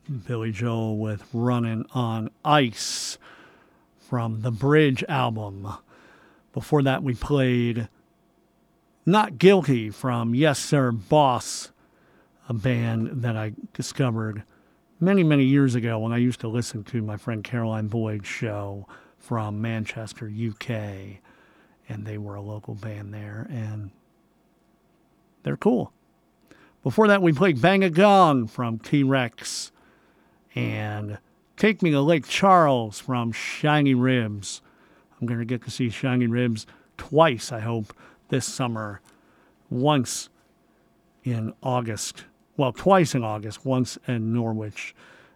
Billy Joel with Running on Ice from the Bridge album. Before that, we played Not Guilty from Yes Sir Boss, a band that I discovered many, many years ago when I used to listen to my friend Caroline Boyd's show from Manchester, UK. And they were a local band there, and they're cool. Before that, we played Bang a Gong from T-Rex and Take Me to Lake Charles from Shiny Ribs. I'm going to get to see Shiny Ribs twice, I hope, this summer. Once in August. Well, twice in August. Once in Norwich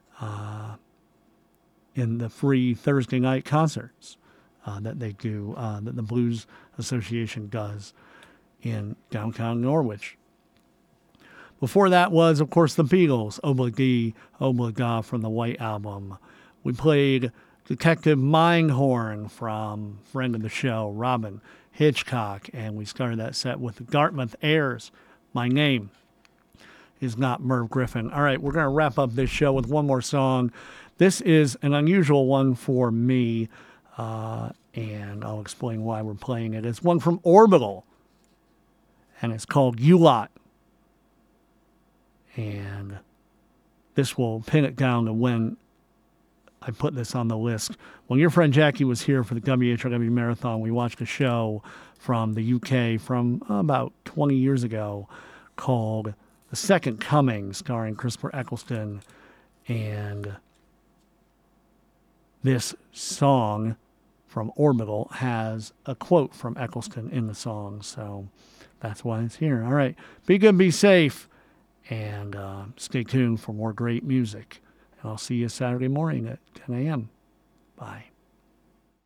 in the free Thursday night concerts that they do, that the Blues Association does in downtown Norwich. Before that was, of course, the Beatles, Obla-Dee, Obla-Da from the White Album. We played Detective Mindhorn from friend of the show, Robin Hitchcock, and we started that set with the Dartmouth Airs. My name is not Merv Griffin. All right, we're going to wrap up this show with one more song. This is an unusual one for me, and I'll explain why we're playing it. It's one from Orbital, and it's called You Lot. And this will pin it down to when I put this on the list. When your friend Jackie was here for the WHRW Marathon, we watched a show from the UK from about 20 years ago called The Second Coming, starring Christopher Eccleston. And this song from Orbital has a quote from Eccleston in the song. So that's why it's here. All right. Be good, be safe. And stay tuned for more great music. And I'll see you Saturday morning at 10 a.m. Bye.